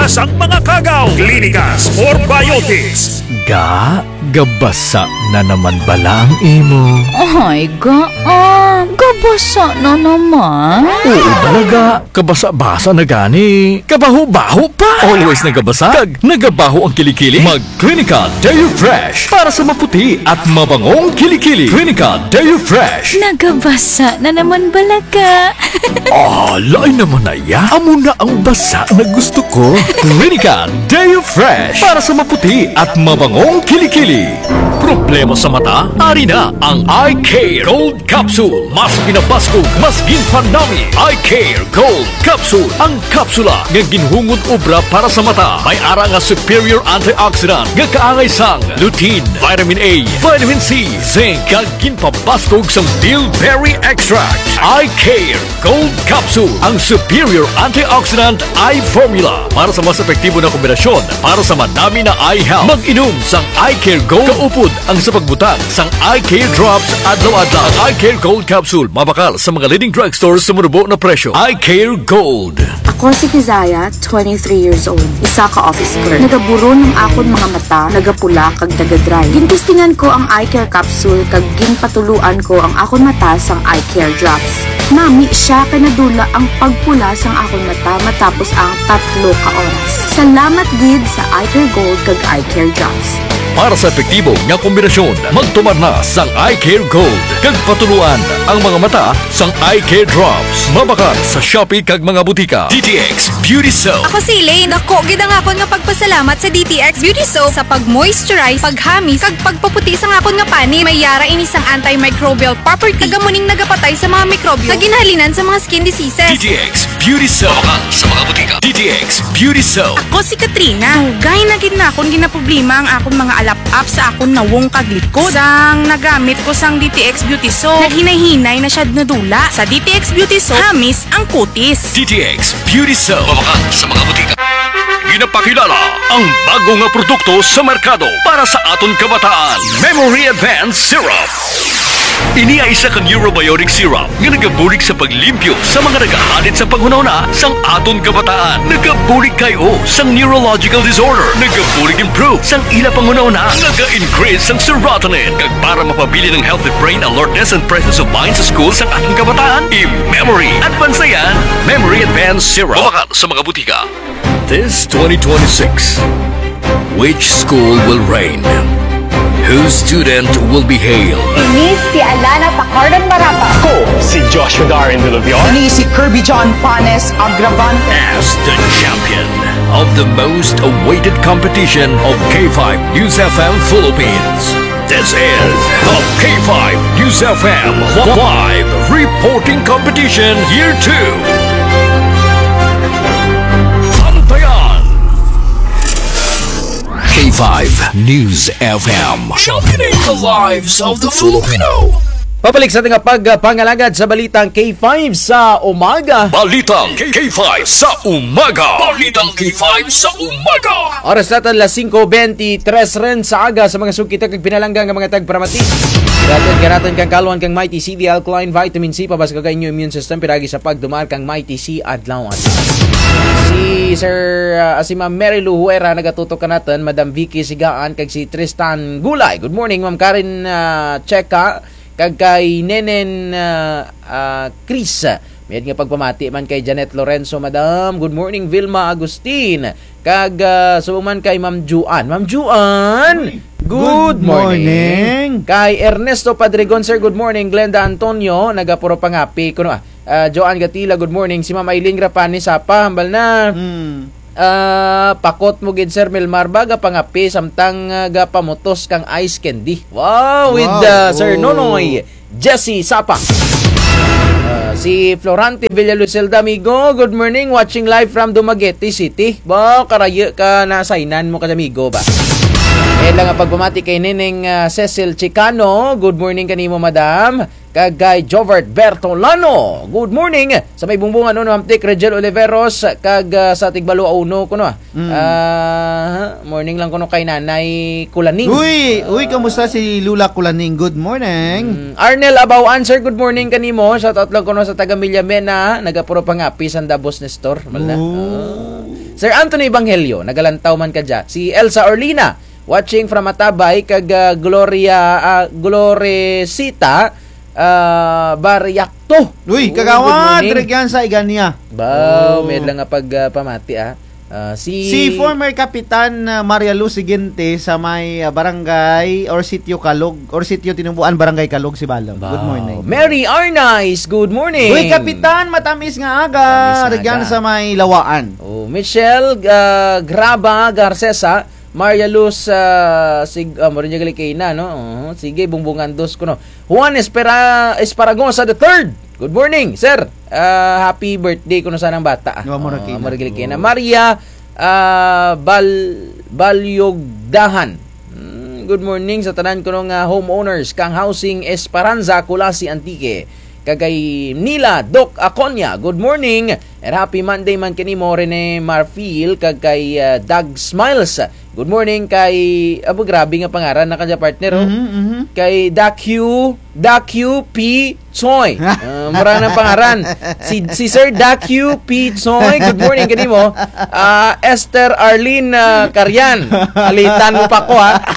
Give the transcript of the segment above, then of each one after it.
Iwas ang mga kagaw. Clinicas for Biotics. Gabasa na naman bala ang imo. Ay, gabasa na naman. Oo balaga, kabasa-basa na gani. Kabaho-baho pa. Always nagabasa, kag nagabaho ang kilikili. Mag-Clinica Deo Fresh para sa maputi at mabangong kilikili. Clinica Deo Fresh. Nagabasa na naman balaga. Lain naman na ya. Amo na ang basa na gusto ko. Clinica Deo Fresh para sa maputi at mabangong kilikili. Problema sa mata? Ari na ang Eye Care Gold Capsule. Mas pinapaskog, mas ginpanami. Eye Care Gold Capsule. Ang kapsula nga ginhungod obra para sa mata. May ara nga superior antioxidant nga kaangay sang lutein, vitamin A, vitamin C, zinc, kag ginpapaskog sang bilberry extract. Eye Care Gold Capsule. Ang superior antioxidant eye formula para sa mas epektibo na kombinasyon para sa madami na eye health. Mag-inom sang Eye Care Gold. Kaupod ang sa pagbutang sang Eye Care Drops adlaw-adlaw. Ang Eye Care Gold Capsule mabakal sa mga leading drugstores sa murubo na presyo. Eye Care Gold. Ako si Kizaya, 23 years old. Isa ka office clerk. Nagaburo ng akon mga mata, nagapula kag nagadry. Gintistingan ko ang Eye Care Capsule kag ginpatuluan ko ang akon mata sang Eye Care Drops. Nami siya kanadula ang pagpula sang akon mata matapos ang 3 ka oras. Salamat gid sa Eye Care Gold kag Eye Care Drops. Para sa epektibo nga kombinasyon, magtumar na sang Eye Care Gold. Kag patuluan ang mga mata sang Eye Care Drops. Mabakal sa Shopee kag mga butika. DTX Beauty Soap. Ako si Elaine. Ako, gid ang akon nga pagpasalamat sa DTX Beauty Soap sa pag-moisturize, paghamis, kag pagpaputi sa akon nga pani. May yara ini sang antimicrobial property. Kagamuning nagapatay sa mga mikrobyo. Kaginhalinan sa mga skin diseases. DTX Beauty Soap. Mabakal sa mga butika. DTX Beauty Soap. Ako si Katrina. Dugay na gid na akon ginaproblema ang akon mga alap-up sa akon nawong kaglikod. Sang nagamit ko sang DTX Beauty Soap, naghinay-hinay na siya nadula. Sa DTX Beauty Soap, hamis ang kutis. DTX Beauty Soap. Mabakal sa mga butika. Ginapakilala ang bago nga produkto sa merkado para sa aton kabataan. Memory Advanced Syrup. Ini ay isa ka neurobiotic syrup nga nagabulig sa paglimpyo sa mga nagahalit sa panghunahuna sang aton kabataan. Nagabulig kayo sang neurological disorder. Nagabulig improve sang ila panghunahuna. Naga-increase sang serotonin. Kag para mapabili ng healthy brain alertness and presence of mind sa school sang aton kabataan. I-Memory Advance yan. Memory Advanced Syrup. Mabakal sa mga butika. This 2026, which school will reign? Whose student will be hailed? Ini si Alana Pacardan Marapa. Ko si Joshua Darin de Levion. Ini si Kirby John Panes Agravante. As the champion of the most awaited competition of K5 News FM Philippines. This is the K5 News FM Live Reporting Competition Year 2. K5 News FM, championing the lives of the Filipino. Papalik sa ating pagpangalagad sa balitang K5 sa umaga. Balitang K5 sa umaga. Balitang K5 sa umaga. Oras natin 5:23 rin sa aga sa mga sukita kag pinalanggang ng mga tagpramati. Ganaton kang kaluan kang Mighty C, the alkaline vitamin C pabas kag inyo immune system piragi sa pagdumar kang Mighty C adlaw. Si Sir si Ma'am Mary Lou Huera nagatutok ka natin, Madam Vicky Sigaan kag si Tristan Gulay. Good morning Ma'am Karen Cheka kag kay Nenen Chris. May nga pagpamati man kay Janet Lorenzo, Madam. Good morning Vilma Agustin. Kag suman kay Ma'am Juan. Ma'am Juan, good morning. Kay Ernesto Padrigon, sir, good morning. Glenda Antonio, nagapuro pangapi kuno Joan Gatila, good morning. Si Ma'am Aileen Rapani Sapa, hambal na. Pakot mo gid Sir Milmar baga pangapi samtang gapamutos kang ice candy. Wow, with Sir Nonoy Jesse Sapa. Si Florante Villalucelda, amigo, good morning, watching live from Dumaguete City. Ba, karayo ka na sainan mo ka amigo ba? lang ang pagpamati kay Neneng Cecil Chicano. Good morning kanimo, madam. Kag Jovert Bertolano. Good morning. Sa may bumbungan no Hamtik Regel Oliveros kag sa Tigbalo Auno kuno. Morning lang kuno kay Nanay Kulaning. Uy, kamusta si Lula Kulaning? Good morning. Arnel Abaw answer, good morning kanimo. Shout out lang kuno sa taga Millamena, nagapuro pangapi sa Dabos Nestor. Malna. Sir Anthony Evangelio, nagalantaw man ka dya. Si Elsa Orlina, watching from Matabay, kag Gloresita Baryakto. Uy, kagawad, regyan sa Igania. May lang nga pagpamati si former Kapitan Maria Luz Sigente sa may barangay or sitio Kalog or sitio Tinumbuan, barangay Kalog, si Balong. Good morning. Mary Arnaiz, good morning. Uy, Kapitan, matamis nga aga. Regyan sa may Lawaan. Michelle Graba Garcesa, Maria Luz Marinyagali Kayna, no? Sige, bungbungan dos ko, no? Juan Esparagosa the third. Good morning, sir. Happy birthday ko na sanang bata. Marinyagali Kayna. Maria Balyogdahan. Good morning sa tanan ko ng homeowners kang Housing Esperanza Kulasi Antique. Kagay Nila Doc Aconya, good morning and happy Monday man kanimo. Rene Marfil kagay Doug Smiles, good morning kay grabe nga pangaran na kanya partner kay Dacu P Choi, mura ng pangaran si Sir Dacu P Choi, good morning kanimo. Esther Arlene Karyan, alitan mo pa ko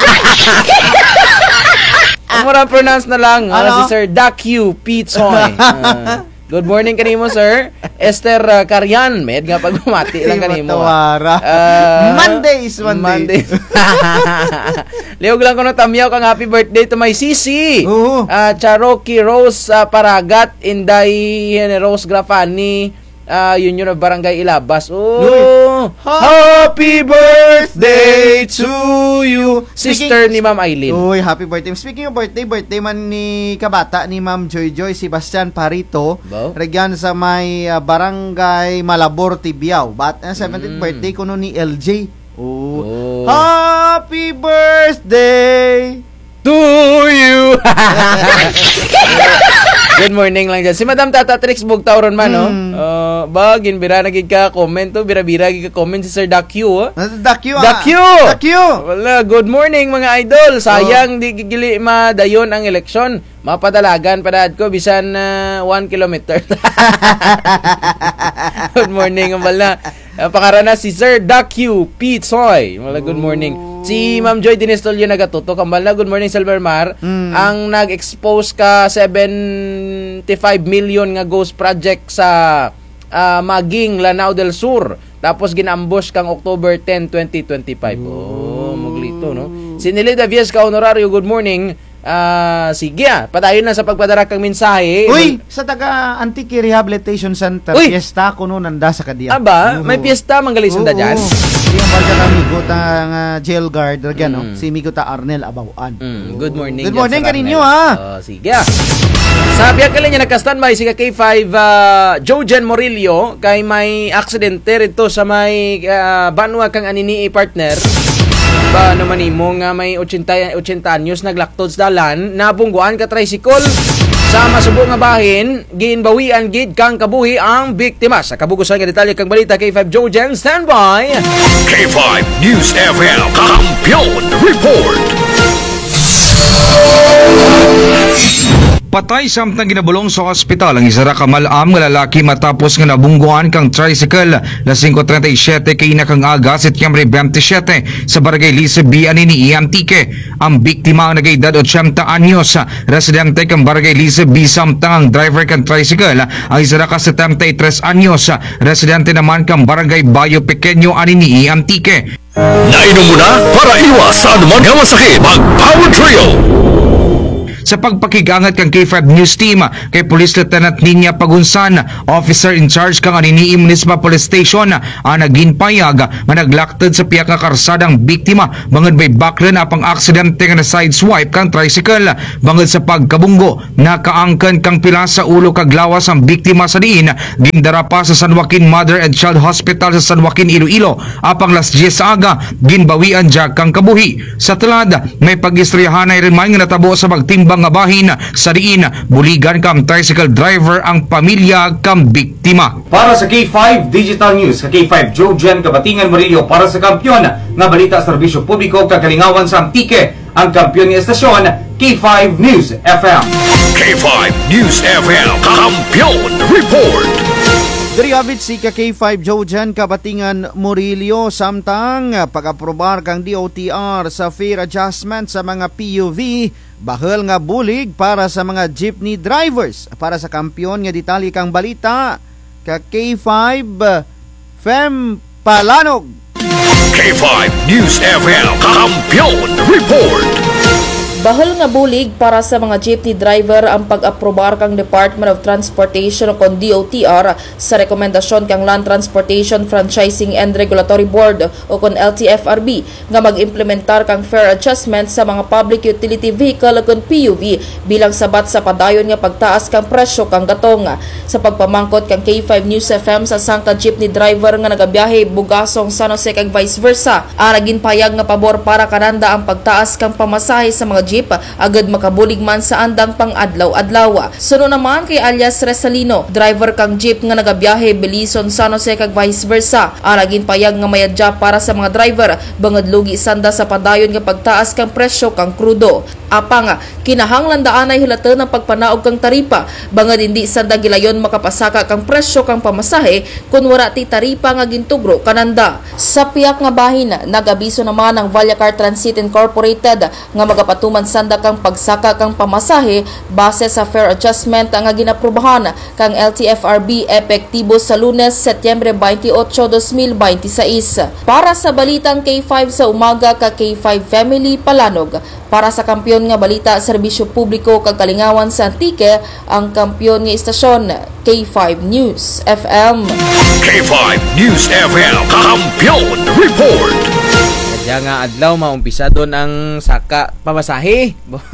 mura pronounce na lang si Sir Dacu P Choi. Good morning kanimo, sir. Esther Karyan, med nga pagbumati lang kanimo. Monday is Monday. Liog lang ko no tamyaw kang happy birthday to my sisi. Charoki Rose Paragat, Inday Rose Grafani. Yun of Barangay Ilabas. Happy birthday to you. Sister ni Ma'am Aileen. Uy, happy birthday. Speaking of birthday man ni kabata ni Ma'am Joy Sebastian Parito. Regyan sa may Barangay Malabor, Tibiao. 17th birthday ko no ni LJ. Happy birthday to you. Good morning lang dyan. Si Madam Tata Trix Bugtauron man, no? Ginbira nagig ka comment to. Bira-bira nagig ka comment si Sir Dacu, Dacu! Wala, good morning mga idol. Sayang di gigili madayon ang eleksyon. Mapadalagan padad ko bisan 1 kilometer. Good morning, wala. Pakarana si Sir Dacu P. Choi. Wala, good morning. Si Ma'am Joy Dinestolio nagatuto. Kambal na, good morning, Silvermar. Ang nag-expose ka 75 million nga ghost project sa Maging, Lanao del Sur. Tapos ginambush kang October 10, 2025. Maglito, no? Si Nelida Viesca Honorario, good morning. Sige, padayon na sa pagpadara kang mensahe. Uy, sa taga Antique Rehabilitation Center, fiesta ko no nanda sa kadiya. May fiesta manggalisan da dyan? Yung barka kami ko tang jail guard no? Si Migo ta Arnel Abauan. Good morning. Good morning kaninyo sige. Sabi ka lang niya nagka-standby si K5 Jojen Morillo kay may aksidente rito sa may banwa kang anini partner. Naman mo nga may 80 anyos naglaktod sa dalan, nabungguan ka tricycle sa masubo nga bahin, ginbawian gid kang kabuhi ang biktima. Sa kabugusan nga detalye kang balita, K5 Jojen, standby. K5 News FM Kampiyon Report. Patay samtang ginabulong sa ospital ang isa ra ka malam nga lalaki matapos nga nabungguan kang tricycle. Las 5:37 kay nakang aga Setyembre 27 sa Barangay Lisa B anini Antique. Ang biktima ang nagayedad 80 anyos, residente kang Barangay Lisa B, samtang ang driver kang tricycle ang isa ra ka 73 anyos, residente naman kang Barangay Bayo Pequeño anini Antique. Nainom mo na para iwas sa anumang masakit. Mag-Power Trio. sa pagpakigangat kang K5 News Team kay Police Lieutenant Ninya Pagunsan, officer in charge kang Aninii Municipal Police Station, ang naginpayag nga naglakted sa piyak nga karsadang biktima bangod may baklan apang aksidente nga na sideswipe kang tricycle. Bangod sa pagkabunggo, nakaangkan kang pila sa ulo kag lawas ang biktima sa diin, gindara pa sa San Joaquin Mother and Child Hospital sa San Joaquin, Iloilo. Apang las 10 sa aga, ginbawian jag kang kabuhi. Sa tulad, may pag-istoryahanay rin man nga natabo sa magtimbang nga bahin sa diin, buligan kam tricycle driver ang pamilya kam biktima. Para sa K5 Digital News, K5 Jojan Kabatingan Murillo para sa kampyon nga balita serbisyo publiko kagalingawan sa Antique, ang kampyon ng estasyon K5 News FM. K5 News FM Kampiyon Report. Dari abit si K5 Jojan Kabatingan Murillo samtang pag-aprobar kang DOTR sa fare adjustment sa mga PUV, bahal nga bulig para sa mga jeepney drivers. Para sa kampyon nga detalye kang balita K5 Fem Palanog. K5 News FM Kampiyon Report. Bahal nga bulig para sa mga jeepney driver ang pag-aprobar kang Department of Transportation o kon DOTR sa rekomendasyon kang Land Transportation Franchising and Regulatory Board o kon LTFRB nga mag-implementar kang fare adjustment sa mga public utility vehicle o kon PUV bilang sabat sa padayon nga pagtaas kang presyo kang gatong. Sa pagpamangkot kang K5 News FM sa sangka jeepney driver nga nagabiyahe Bugasong San Jose kag vice versa, aragin payag nga pabor para kananda ang pagtaas kang pamasahe sa mga jeep agad makabulig man sa andang pang adlaw-adlaw. Suno naman kay alias Resalino, driver kang jeep nga nagabiyahe Belison San Jose kag vice versa, aragin payag nga mayadya para sa mga driver bangod lugi sanda sa padayon nga pagtaas kang presyo kang krudo. Apang kinahanglan daan ay hilatan ang pagpanaog kang taripa bangod hindi sanda gilayon makapasaka kang presyo kang pamasahe kun wala ti taripa nga gintugro kananda. Sa piyak nga bahin, nag-abiso naman ang Valyacar Transit Incorporated nga magapatuman sanda kang pagsaka kang pamasahe base sa fare adjustment nga ginaprubahan kang LTFRB epektibo sa Lunes, Setyembre 28, 2026. Para sa balitang K5 sa umaga ka K5 Family Palanog, para sa kampyon nga balita serbisyo publiko kag kalingawan sa Antique, ang kampyon nga istasyon K5 News FM. K5 News FM Kampiyon Report. Kaya nga adlaw maumpisa doon ang saka pamasahe.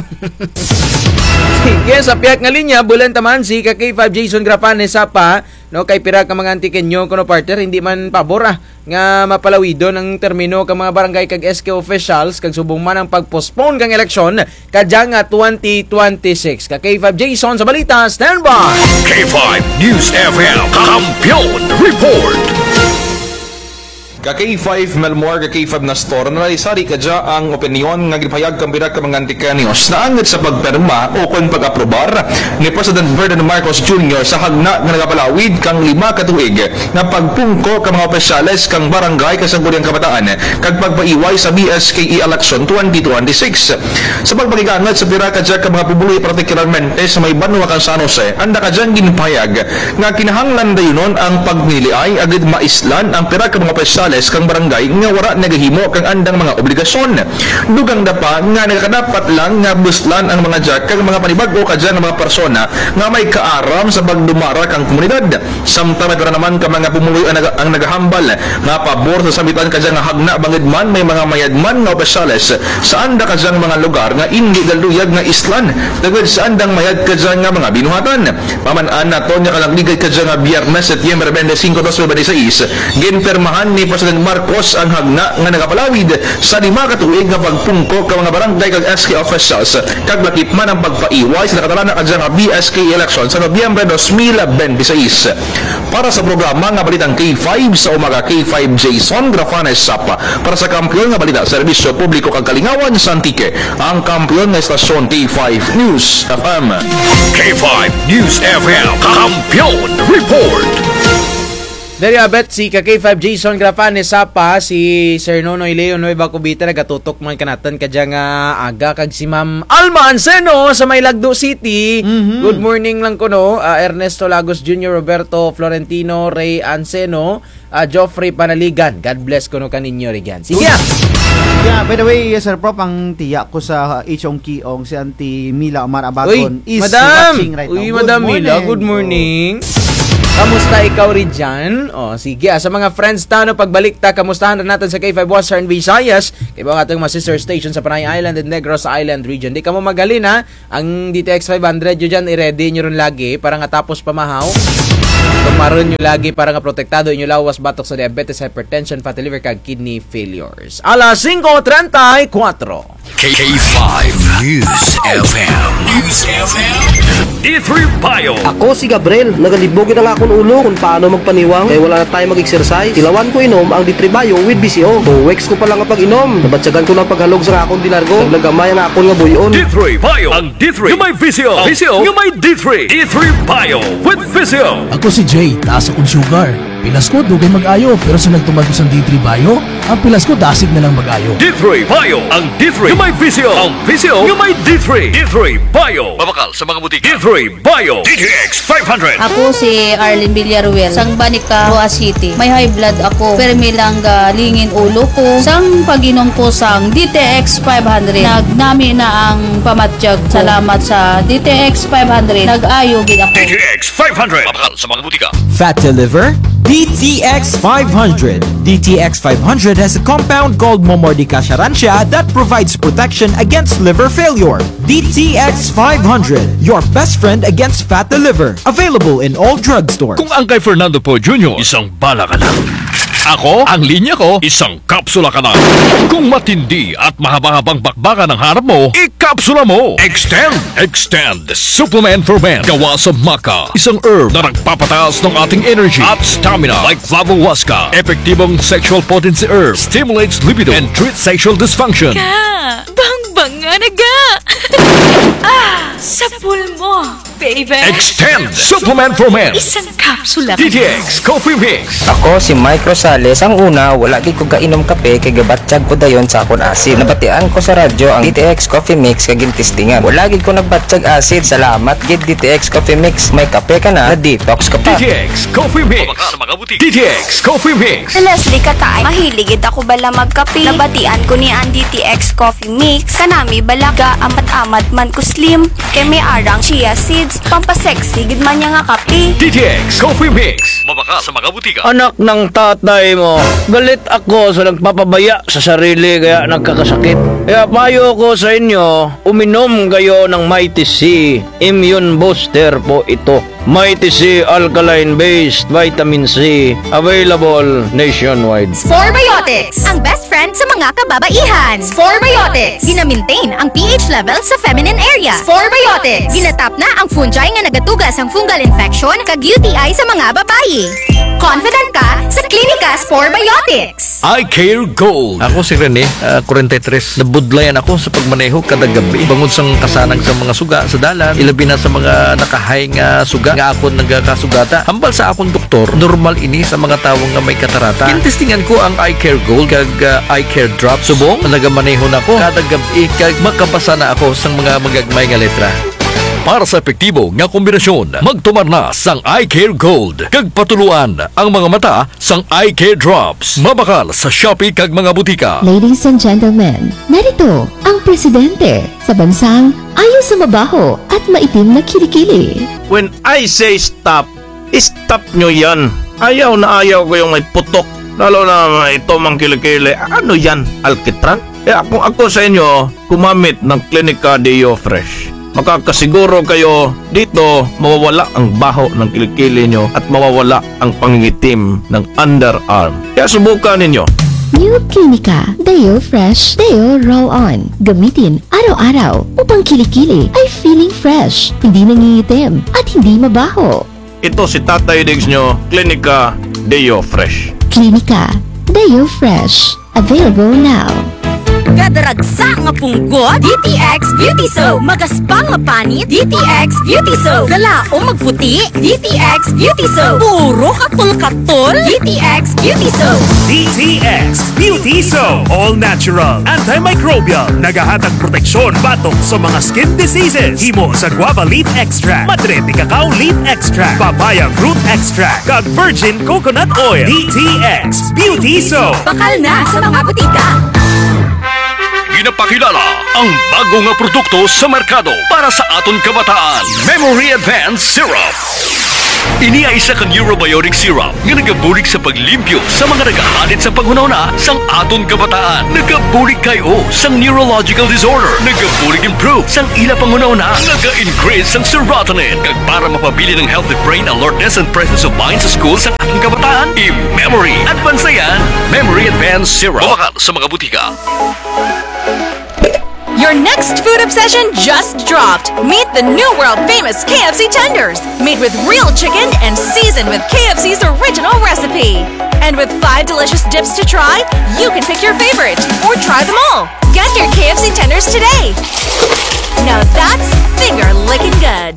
Sige, sa piyak nga linya, bulan taman si K5 Jason Grafanes sa pa, no, kay pira ka mga antikenyo kuno partner, hindi man pabor nga mapalawido ng termino ka mga barangay kag SK officials kag subong man ang pagpostpone kang eleksyon kadya nga 2026. K5 Jason sa balita, standby. K5 News FM Kampiyon Report. Ka-K5 Melmore, Ka-K5 Nastor, na naisari ka dya ang opinyon nga gipahayag kang birak ka mga antikanyos na angit sa pagperma o kung pag-aprobar ni President Ferdinand Marcos Jr. sa hagna nga nagapalawid kang 5 katuig na pagpungko ka mga opisyales kang barangay kasangguniang kabataan kag pagpaiway sa BSKE election 2026. Sa pagpagigangat sa birak ka dya ka mga pubuluy partikularmente sa may Banwa kang San Jose, anda ka dyan ginpahayag nga kinahanglan dayonon ang pagmiliay agad maislan ang pira ka mga opisyales kang barangay nga wara nagahimo kang andang mga obligasyon. Dugang dapa nga nagakadapat lang nga buslan ang mga jack kang mga panibag-o kadya ng mga persona nga may kaaram sa pagdumara kang komunidad. Samtang para naman ka mga pumuloy ang nagahambal nga pabor sa sambitan kadya nga hagna bangid man may mga mayadman nga opisyales sa anda kadyang mga lugar nga hindi galuyag nga islan dagwid sa andang mayad kadya nga mga binuhatan. Paman-an nato nya kalagligay kadya nga Biyernes, Setyembre 25, 2026 ginpermahan ni President Marcos ang hagna nga nagapalawid sa 5 katuig nga pagpungko ka mga barangay kag SK officials kag lakip man ang pagpaiway sa nakatalana kadya nga BSK election sa Nobyembre 2026. Para sa programa nga balitang K5 sa umaga, K5 Jason Grafanes Sapa. Para sa kampyon nga balita serbisyo publiko kag kalingawan sa Antique, ang kampyon nga estasyon K5 News FM. K5 News FM Kampiyon Report. Dari abet si K5 Jason Grafanes sa pa si Sir Nonoy Leo Nueva Cubita nagatutok man kanatan kadya nga aga kag si Ma'am Alma Anseno sa May Lagdo City. Good morning lang kuno Ernesto Lagos Jr., Roberto Florentino, Ray Anseno, Joffrey Panaligan. God bless ko no kaninyo Rigan. Sige. Yeah, by the way, Sir Prof, ang tiya ko sa Ichong Kiong, si Auntie Mila Marabagon is watching right now. Uy, Madam Mila, good morning. Kamusta ikaw rin dyan? O, sige. Sa mga friends tano, pagbalik ta, kamustahan na natin sa K5 Western Visayas. Kaya ba ating mga sister station sa Panay Island and Negros Island region. Di ka mo magalin ha. Ang DTX 500 yun dyan, i-ready nyo rin lagi para nga tapos pamahaw. Tumaron nyo lagi para nga protektado inyo lawas batok sa diabetes, hypertension, fatty liver, kag kidney failures. Alas 5:34. K5 News FM. News FM. D3 Bio. Ako si Gabriel. Nagalibogin ang akong ulo kung paano magpaniwang. Kaya wala na tayo mag-exercise. Tilawan ko inom ang D3 Bio with BCO. 2 weeks ko pa lang kapag inom. Nabatsagan ko ng paghalog sa akong dilargo. Naglagamay ang akong nga buyon. D3 Bio. Ang D3 yung may VCO. VCO yung may D3. D3 Bio with VCO. Ako si Jay. Taas akong sugar. Pilas ko, dugay mag-ayo. Pero sa nagtumad ko sa D3 Bio, ang pilas ko dasig na lang mag-ayo. D3 Bio. Ang D3 yung may VCO. Ang VCO yung may D3. D3 Bio. Mabakal sa mga butika. D3 Bio. DTX 500. Ako si Arlene Villaruel. Sang Banica, Roa City. May high blood ako. Pero may lang lingin ulo ko. Sang pag-inom ko sang DTX 500. Nagnami na ang pamatsyag. Salamat sa DTX 500. Nag-ayo gid ako. DTX 500. Mabakal sa mga butika. Fat to liver? DTX 500. DTX 500 has a compound called Momordica Charancia that provides protection against liver failure. DTX 500, your best friend against fat to liver. Available in all drugstores. Kung ang kay Fernando Po Jr., isang bala ka lang. Ako, ang linya ko, isang kapsula ka lang. Kung matindi at mahaba-habang bakbakan ang harap mo, ikapsula mo. Extend Supplement for Men. Gawa sa maca, isang herb na nagpapataas ng ating energy at stamina like Flavohuasca. Epektibong sexual potency herb, stimulates libido and treats sexual dysfunction. Ka! Bang-bang nga naga! Sapul mo, baby! Extend Supplement for Men. Isang kapsula ka. DTX Coffee Mix. Ako si Mike Rosales. Ang una, wala gid ko kainom kape kay gabatsyag ko dayon sa akon acid. Nabatian ko sa radyo ang DTX Coffee Mix kay gintistingan. Wala gid ko nagbatsyag acid. Salamat gid DTX Coffee Mix. May kape ka na detox ka pa. DTX Coffee Mix. DTX Coffee Mix. Leslie Katay. Mahiligid ako bala magkape. Nabatian ko ni ang DTX Coffee Mix. Kanami balaga amat-amat man ko slim. Kay may arang chia seeds. Pampasexy gid man niya nga kape. DTX Coffee Mix. Mabaka sa mga butika. Anak ng tatay mo, galit ako sa nagpapabaya sa sarili kaya nagkakasakit. Kaya payo ko sa inyo, uminom kayo ng Mighty C. Immune Booster po ito. Mighty C Alkaline-based Vitamin C. Available nationwide. Sporebiotics, ang best friend sa mga kababaihan. Sporebiotics, gina-maintain ang pH level sa feminine area. Sporebiotics, ginatap na ang fungi nga nagatugas ang fungal infection kag UTI sa mga babae. Confident ka sa Klinika Sporebiotics. I Care Gold. Ako si Rene, 43. Nabudlayan ako sa pagmaneho kada gabi. Bangod sang kasanang sa mga suga sa dalan, ilabi na sa mga nakahay nga suga nga ako nagkasugata. Hambal sa akong doktor, normal ini sa mga tawong nga may katarata. Kinistingan ko ang I Care Gold kag I Care Drop. Subong, nagamaneho na ako kada gabi kag makabasa na ako sang mga magagmay nga letra. Para sa epektibo nga kombinasyon, magtumar na sang I Care Gold. Kag patuluan ang mga mata sang I Care Drops. Mabakal sa Shopee kag mga butika. Ladies and gentlemen, narito ang presidente sa bansang ayaw sa mabaho at maitim na kilikili. When I say stop, stop nyo yan. Ayaw na ayaw ko yung may putok. Lalo na ito mang kilikili. Ano yan? Alkitran? Kaya kung ako sa inyo, kumamit ng Klinika Deo Fresh. Makakasiguro kayo dito mawawala ang baho ng kilikili nyo at mawawala ang pangingitim ng underarm. Kaya subukan ninyo. New Klinika Deo Fresh Deo Roll-On. Gamitin araw-araw upang kilikili ay feeling fresh, hindi nangingitim at hindi mabaho. Ito si Tatay Diggs nyo, Klinika Deo Fresh. Klinika Deo Fresh. Available now. Gadaragsa nga punggot, DTX Beauty Soap. Magaspang nga panit, DTX Beauty Soap. Galaom magputi, DTX Beauty Soap. Puro katol-katol, DTX Beauty Soap. DTX Beauty Soap. All natural, antimicrobial, nagahatag proteksyon batok sa mga skin diseases. Himo sa guava leaf extract, madre de cacao leaf extract, papaya fruit extract, kag virgin coconut oil. DTX Beauty Soap. Bakal na sa mga butika. Ginapakilala ang bago nga produkto sa merkado para sa aton kabataan. Memory Advanced Syrup. Ini ay isa ka neurobiotic syrup nga nagabulig sa paglimpyo sa mga nagahalit sa paghunahuna sang aton kabataan. Nagabulig kayo sang neurological disorder. Nagabulig improve sang ila panghunahuna. Naga-increase sang serotonin. Kag para mapabili ng healthy brain alertness and presence of mind sa school sang ating kabataan. I-Memory Advanced na yan. Memory Advanced Syrup. Bumakal sa mga butika. Your next food obsession just dropped. Meet the new world-famous KFC tenders, made with real chicken and seasoned with KFC's original recipe. And with 5 delicious dips to try, you can pick your favorite or try them all. Get your KFC tenders today. Now that's finger-licking good.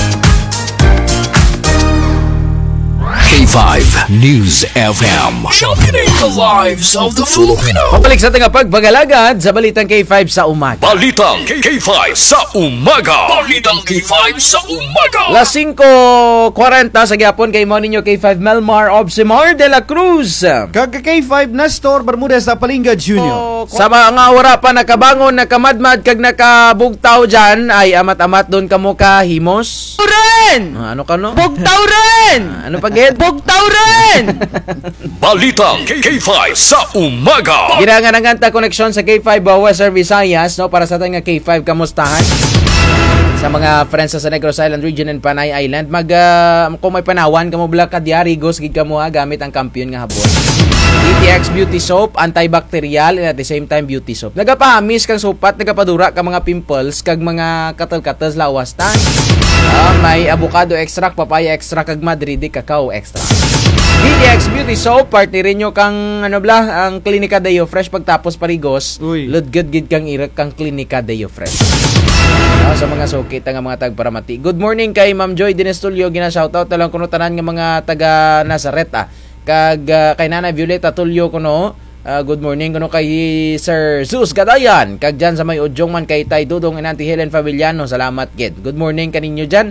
K5 News FM. Championing the lives of the Filipino. Pabalik sa tanga pagbagalagad sa Balitang K5 sa umaga. Balitang K5 sa umaga. Balitang K5 sa umaga. Las 5:40 sa gyapon kay mo ninyo K5 Melmar Obsimar de la Cruz. Kag K5 Nestor Bermudez sa Palingga Jr. Sa mga wara pa nakabangon, nakamadmad kag nakabugtaw dyan ay amat-amat doon kamo ka himos. Ren! Ano ka no? Bugtaw ren! Ano pagid? Bugtaw ren! Balitang K5 sa umaga. Ginanganta koneksyon sa K5 Western Visayas no para sa ating K5 kamustahan. Sa mga friends sa Negros Island Region and Panay Island, kung may panawan kamo bala ka diari gos gid kamo gamit ang kampiyon nga habon. DTX Beauty Soap, antibacterial and at the same time beauty soap. Nagapahamis kang sopat, nagapadura ka mga pimples kag mga katal-katal lawas ta. May avocado extract, papaya extract kag madrid cacao extract. DTX Beauty Soap, partner rin nyo kang ang Klinika Deo Fresh pagtapos parigos. Ludgad gid kang irak kang Klinika Deo Fresh. Sa mga sukit nga mga tagparamati. Good morning kay Ma'am Joy Dinestulio, gina-shoutout na lang kuno tanan nga mga taga Nazareth kag kay Nanay Violeta Tulio kuno. Good morning kuno kay Sir Zeus Gadayan kag dyan sa may udyong man kay Tay Dudong and Auntie Helen Favillano. Salamat gid. Good morning kaninyo dyan.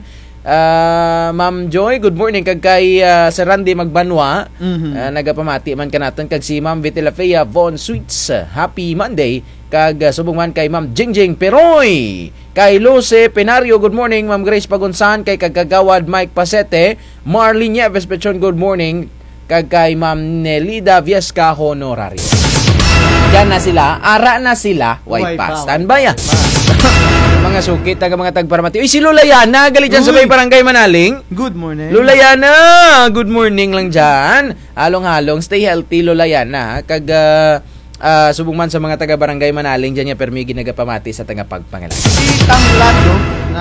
Ma'am Joy, good morning kag kay Sir Randy Magbanwa. Nagapamati man kanaton kag si Ma'am Vitilafea Von Sweets. Happy Monday. Kag subong man kay Ma'am Jingjing Peroy. Kay Luce Penario, good morning. Ma'am Grace Pagunsan, kay kagagawad Mike Pasete. Marlene Nieves Pechon, good morning. Kag kay Ma'am Nelida Viesca Honorario. Yan na sila, ara na sila. Way pa, standby mga sukit ang mga tagparamati. Uy, si Lulayana, gali dyan sa may barangay Manaling. Good morning. Lulayana, good morning lang dyan. Halong-halong, stay healthy Lulayana. Kag subong man sa mga taga-barangay Manaling dyan niya permigi nagapamati sa tagapagpangalan. Si Tanglad, no?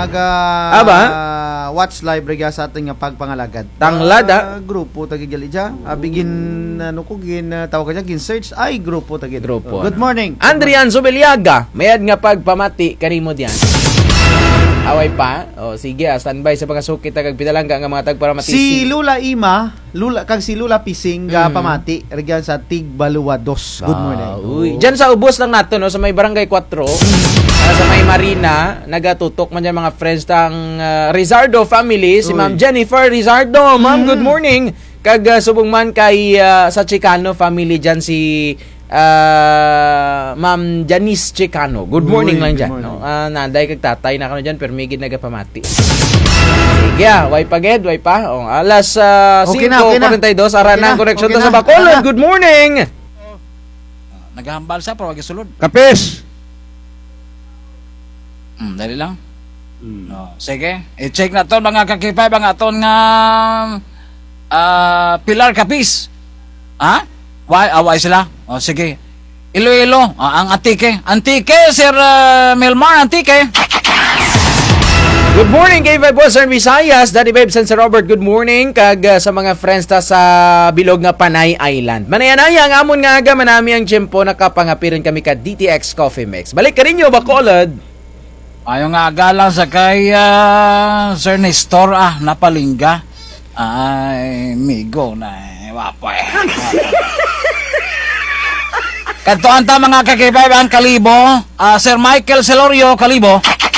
Watch live regya sa ating pagpangalagad. Tanglad, grupo tagigali dyan. Bigin, tawag ka dyan, search ay grupo tagid. Grupo. Good morning. Andrian Zubeliaga, mayad nga pagpamati, kanimo diyan. Away pa. O sige, standby sa mga sukit kag pinalangga nga mga tagparamati. Si Lula Ima, si Lula Pising pamati regyan sa Tigbalua 2. Good morning. Diyan sa ubos lang nato no sa may barangay 4. Sa may Marina, nagatutok man dyan mga friends tang Rizardo family, si Ma'am Jennifer Rizardo. Ma'am, good morning. Kag subong man kay sa Chicano family dyan si Ma'am Janice Chicano. Good morning lang dyan. No? Nanday kag tatay na kano dyan, permigid nagapamati. Sige, way pa. Alas 5:42, ara na ang koneksyon sa Bacolod. Good morning! Naghahambal sa para sulod. Kapis! Dali lang. Sige, i-check na to mga kakipay, mga aton nga Pilar Kapis. Ha? Why sila? Sige. Iloilo, ang Antike, Sir Melmar, Antike. Good morning kay Western Visayas, Daddy Babes and Sir Robert. Good morning kag sa mga friends ta sa bilog nga Panay Island. Manayanaya ang amon nga aga manami ang tiyempo nakapangapiron kami ka DTX Coffee Mix. Balik ka rin nyo, Bacolod. Ayaw nga aga lang sa kay Sir Nestor napalingga. Ay, migo na wapo Kantuan ta mga kakibaiban Kalibo, Sir Michael Celorio Kalibo.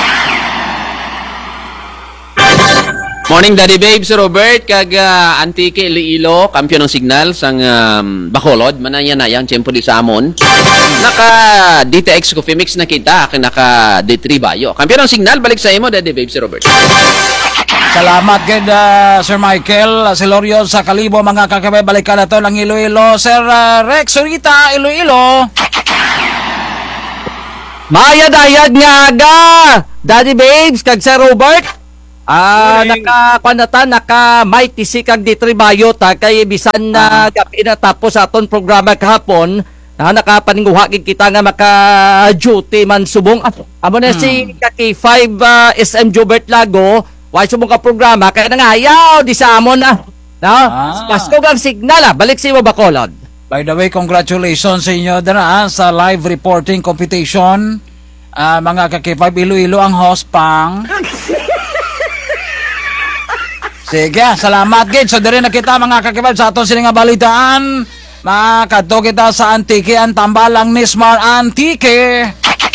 Morning Daddy Babe, Sir Robert, kag Antique Iloilo, kampiyon ng signal sang Bacolod, manaya-nayang tiyempo di sa amon. Naka DTX Coffee Mix na kita, naka D3 Bayo. Kampiyon ng signal, balik sa imo Daddy Babe, Sir Robert. Salamat kay Sir Michael Celorio sa Kalibo, mga kakabay, balikan na to ng Iloilo. Sir Rex Sorita, Iloilo. Mayad-ayad nga aga, Daddy Babes, kag Sir Robert. Naka Mighty si kag D3 Bayo ta kay bisan na gabi na tapos aton programa kahapon na nakapaninguha kita nga maka duty man subong amo na si kaki 5 SM Jobert Lago why subong ka programa kay nangayaw di sa amon Pasko gang signal balik si Bacolod. By the way, congratulations sa inyo dana sa live reporting competition. Mga kaki 5 Iloilo ang host pang sige, salamat gid. So diri na kita mga kakibab sa aton sini nga balitaan. Makadto kita sa Antique ang tambalang ni Smart Antique.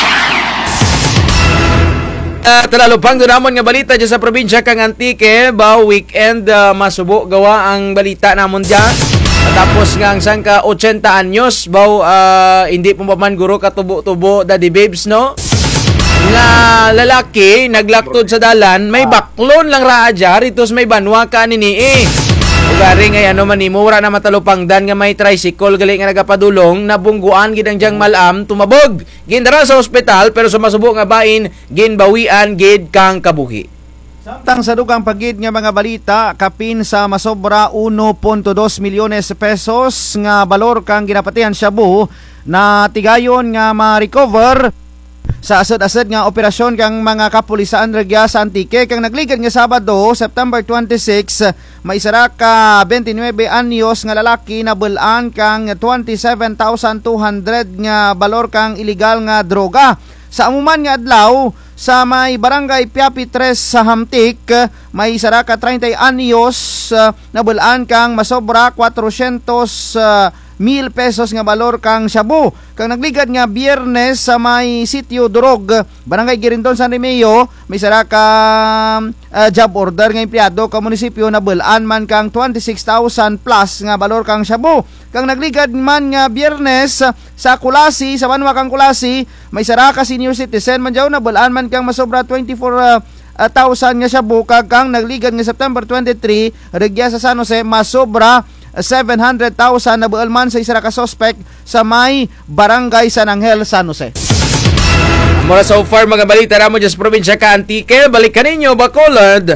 Talalupang dunamon nga balita dyan sa probinsya kang Antique, ba weekend masubo gawa ang balita namon dyan. Tapos nga ang sangka 80 anyos, ba hindi po man guro katubo-tubo Daddy Babes, no? Nga lalaki naglaktod sa dalan, may baklon lang raajar itos may banwa ka nini ugari nga ano manimo wala na matalupangdan nga may tricycle gali nga nagapadulong nabungguan gid ang jang malam tumabog gindara sa ospital pero sumasubo nga bain ginbawian gid kang kabuhi. Samtang sa dugang pagid nga mga balita, kapin sa masobra 1.2 milyones pesos nga balor kang ginapatihan Shabu na tigayon nga ma-recover sa asad-asad nga operasyon kang mga kapulisaan regya sa Antique kang nagligad nga Sabado, September 26, may isara ka 29 anyos nga lalaki na bulan kang 27,200 nga balor kang illegal nga droga. Sa amuman nga adlaw sa may barangay Piapi 3 sa Hamtik, may isara ka 30 anyos na bulan kang masobra 400,000 pesos nga balor kang shabu. Kang nagligad nga Biyernes sa may sitio Durog, barangay Girindon, San Remeo, may sara ka job order nga empleyado ka munisipyo na bulan man kang 26,000 plus nga balor kang shabu. Kang nagligad man nga Biyernes sa Kulasi, sa Banwa kang Kulasi, may sara ka senior citizen man jaw na bulan man kang masobra 24,000 nga shabu. Kang nagligad nga September 23 regya sa San Jose, masobra 700,000 na bualman sa isa ka suspect sa may barangay San Angel, San Jose. Mula so far mga balita na mo dyan sa probinsya ka Antique, balik ka ninyo Bacolod.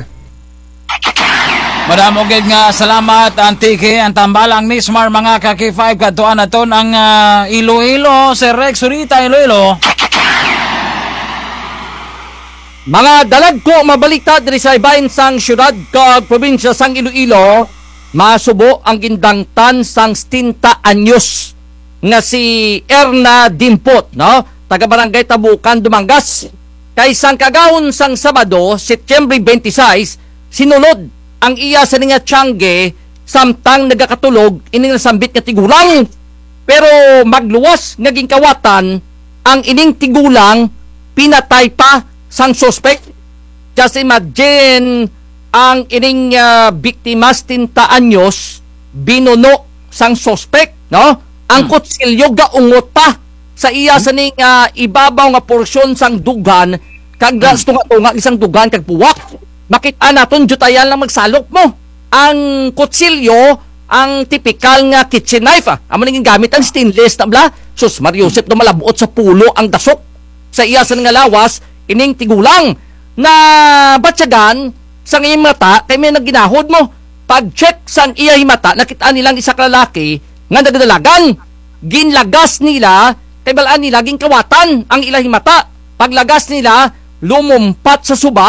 Madamo gid nga salamat Antique ang tambalang ni Smart mga kaki-5 katuan naton ang Iloilo, Sir Rex Sorita Iloilo. Mga dalag ko mabalita diri sa ibahin sang syudad kag probinsya sang Iloilo, masubo ang gindangtan sang 60 anyos nga si Erna Dimpot, no? Taga Barangay Tabukan, Dumangas. Kay sang kagawon sang Sabado, Setyembre 26, sinulod ang iya sa nga tiyangge samtang nagakatulog ining nasambit nga tigulang. Pero magluwas nga ginkawatan ang ining tigulang pinatay pa sang suspect. Just imagine ang ining biktima 60 anyos binuno sang suspect, no? Ang kutsilyo gaungot pa sa iya sa ning ibabaw nga porsyon sang dugan kag tunga isang dugan kag puwak. Makita naton jutayan lang magsalok mo. Ang kutsilyo ang typical nga kitchen knife. Amo ning gamit ang stainless na bla. Sus Mariusep do malabuot sa pulo ang dasok. Sa iya sa nga lawas ining tigulang na batyagan sang iyang mata kay may nagginahod mo. Pag-check sang iya himata, nakita nilang isa ka lalaki nga nagdalagan. Ginlagas nila, kay balaan nila, ginkawatan ang ilang himata. Paglagas nila, lumumpat sa suba,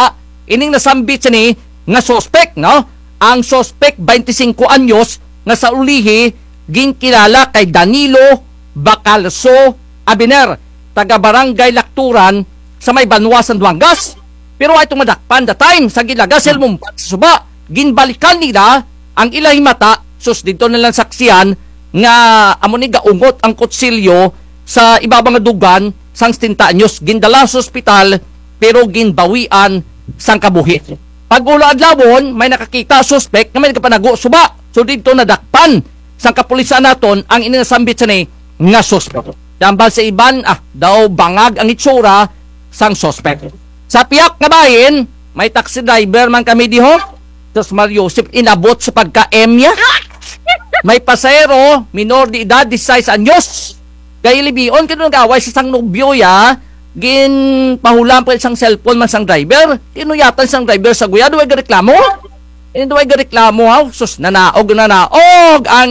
ining nasambit ni nga suspect, no? Ang suspect 25 anyos nga sa ulihi ginkilala kay Danilo Bacalso Abiner, taga Barangay Lakturan sa may Banwasan, Duangas. Pero ay tumadakpan the time sa gilagasel mumbat sa suba. Ginbalikan nila ang ilahi mata, sus dito nilang saksiyan nga amo ni gaungot ang kutsilyo sa ibabang dugan sang 60 anyos. Gindala sa ospital pero ginbawian sang kabuhi. Pag ulo adlawon may nakakita suspect nga may nagapanago suba. So dito nadakpan sang kapulisan naton ang inasambit sa ni nga suspect. Dambal sa iban daw bangag ang itsura sang suspect. Sa piyak nga bahin, may taxi driver man kami diho. Tapos Mario Joseph inabot sa pagka-emya. May pasahero, minor de edad, 16 anyos. Kaya libion, kano nag-away sa isang nobyo ya, ginpahulan pa isang cellphone man sang driver. Tinuyatan sang driver sa guya, duwag reklamo. Duwag reklamo ha, sus, nanaog ang